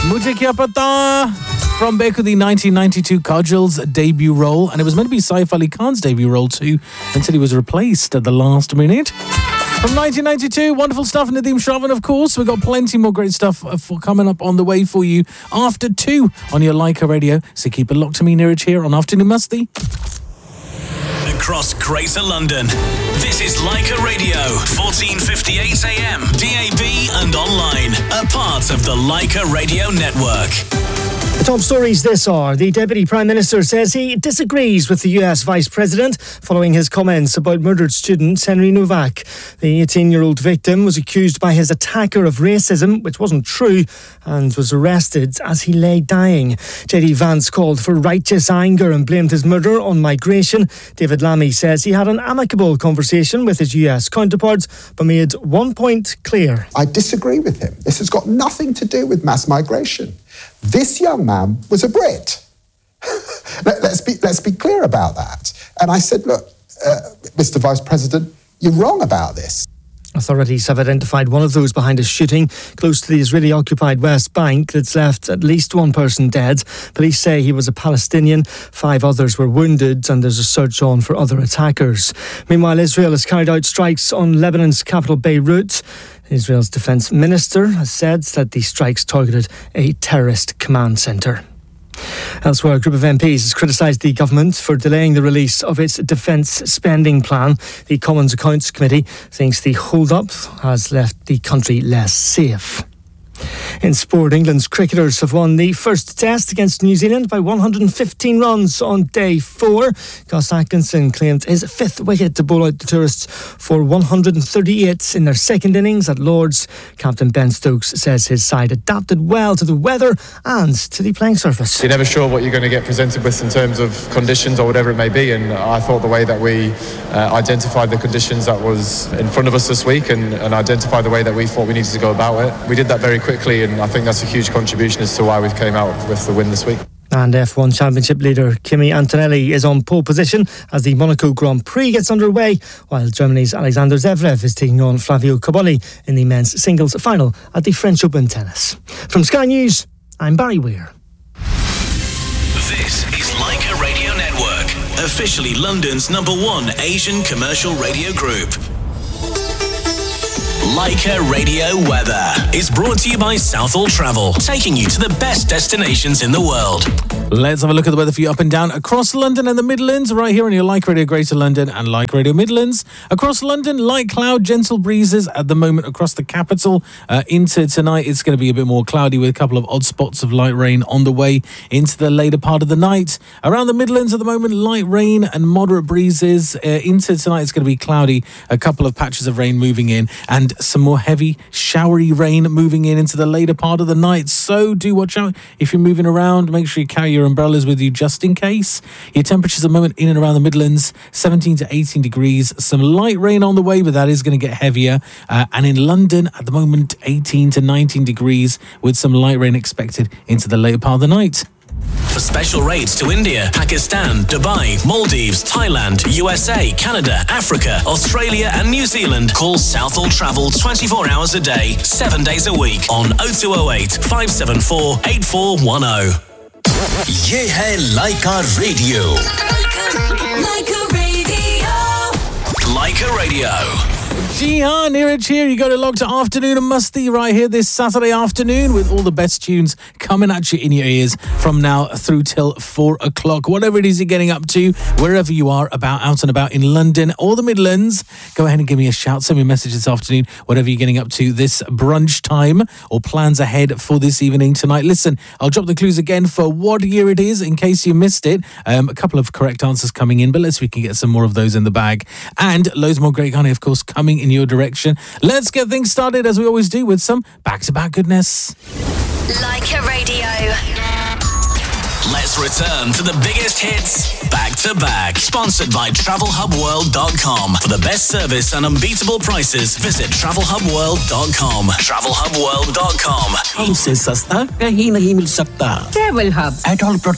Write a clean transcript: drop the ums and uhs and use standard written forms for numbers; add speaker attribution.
Speaker 1: Mujhe Kya Pata from Bekhudi 1992 Kajal's debut role, and it was meant to be Saif Ali Khan's debut role too until he was replaced at the last minute. From 1992, wonderful stuff. Nadeem Shravan, of course. We've got plenty more great stuff for coming up on the way for you after 2 on your Leica radio. So keep it locked to me, Neeraj, here on Afternoon Masti.
Speaker 2: Across Greater London, this is Leica Radio, 1458 AM, DAB and online. A part of the Leica Radio Network.
Speaker 3: The top stories this hour. The Deputy Prime Minister says he disagrees with the US Vice President following his comments about murdered student Henry Novak. The 18-year-old victim was accused by his attacker of racism, which wasn't true, and was arrested as he lay dying. JD Vance called for righteous anger and blamed his murder on migration. David Lammy says he had an amicable conversation with his US counterparts, but made one point clear.
Speaker 4: I disagree with him. This has got nothing to do with mass migration. This young man was a Brit. Let's be clear about that. And I said, look, Mr. Vice President, you're wrong about this.
Speaker 3: Authorities have identified one of those behind a shooting close to the Israeli-occupied West Bank that's left at least one person dead. Police say he was a Palestinian. 5 others were wounded, and there's a search on for other attackers. Meanwhile, Israel has carried out strikes on Lebanon's capital Beirut. Israel's defence minister has said that the strikes targeted a terrorist command centre. Elsewhere, a group of MPs has criticised the government for delaying the release of its defence spending plan. The Commons Accounts Committee thinks the hold-up has left the country less safe. In sport, England's cricketers have won the first test against New Zealand by 115 runs on day 4. Gus Atkinson claimed his 5th wicket to bowl out the tourists for 138 in their second innings at Lord's. Captain Ben Stokes says his side adapted well to the weather and to the playing surface.
Speaker 5: You're never sure what you're going to get presented with in terms of conditions or whatever it may be, and I thought the way that we identified the conditions that was in front of us this week and identified the way that we thought we needed to go about it, we did that very quickly, and I think that's a huge contribution as to why we've came out with the win this week.
Speaker 3: And F1 Championship leader Kimi Antonelli is on pole position as the Monaco Grand Prix gets underway, while Germany's Alexander Zverev is taking on Flavio Cobolli in the men's singles final at the French Open tennis. From Sky News, I'm Barry Weir.
Speaker 2: This is Leica Radio Network, officially London's #1 Asian commercial radio group. Leica Radio Weather is brought to you by Southall Travel, taking you to the best destinations in the world.
Speaker 1: Let's have a look at the weather for you up and down across London and the Midlands, right here on your Leica Radio Greater London and Leica Radio Midlands. Across London, light cloud, gentle breezes at the moment across the capital. Into tonight, it's going to be a bit more cloudy with a couple of odd spots of light rain on the way into the later part of the night. Around the Midlands at the moment, light rain and moderate breezes. Into tonight, it's going to be cloudy, a couple of patches of rain moving in, and some more heavy, showery rain moving in into the later part of the night. So do watch out if you're moving around. Make sure you carry your umbrellas with you just in case. Your temperatures at the moment in and around the Midlands, 17 to 18 degrees. Some light rain on the way, but that is going to get heavier. And in London at the moment, 18 to 19 degrees with some light rain expected into the later part of the night.
Speaker 2: For special rates to India, Pakistan, Dubai, Maldives, Thailand, USA, Canada, Africa, Australia and New Zealand, call Southall Travel 24 hours a day, 7 days a week on 0208 574 8410.
Speaker 6: ये है Leica Radio.
Speaker 2: Leica Radio. Leica Radio.
Speaker 1: जी हाँ, Neeraj here. You got it locked to Afternoon and Masti right here this Saturday afternoon with all the best tunes coming at you in your ears from now through till 4 o'clock. Whatever it is you're getting up to, wherever you are out and about in London or the Midlands, go ahead and give me a shout. Send me a message this afternoon, whatever you're getting up to this brunch time or plans ahead for this evening tonight. Listen, I'll drop the clues again for what year it is in case you missed it. A couple of correct answers coming in, but let's see if we can get some more of those in the bag. And loads more great Ghani, of course, coming in your direction. Let's get things started as we always do with some back-to-back goodness.
Speaker 7: Leica Radio.
Speaker 2: Let's return to the biggest hits back to back. Sponsored by TravelHubWorld.com. For the best service and unbeatable prices, visit TravelHubWorld.com. TravelHubWorld.com.
Speaker 8: हमसे सस्ता कहीं नहीं मिल सकता.
Speaker 9: Travel Hub.
Speaker 8: Adult